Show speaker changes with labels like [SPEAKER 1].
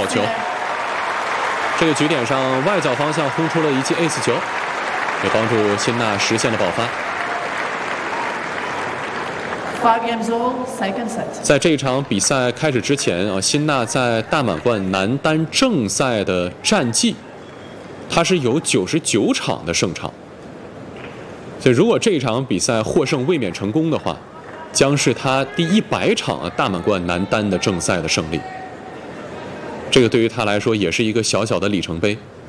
[SPEAKER 1] 球。这个局点上，外角方向轰出了一记 ace 球，也帮助辛纳实现了爆发。在这场比赛开始之前辛纳在大满贯男单正赛的战绩，他是有99场的胜场。所以，如果这场比赛获胜卫冕成功的话，将是他第100场大满贯男单的正赛的胜利。这个对于他来说也是一个小小的里程碑。